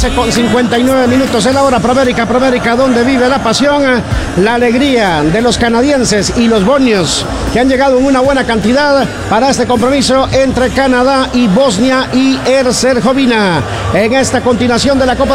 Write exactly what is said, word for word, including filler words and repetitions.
trece con cincuenta y nueve minutos en la hora. Promérica, Promérica, donde vive la pasión, la alegría de los canadienses y los bosnios, que han llegado en una buena cantidad para este compromiso entre Canadá y Bosnia y Herzegovina en esta continuación de la Copa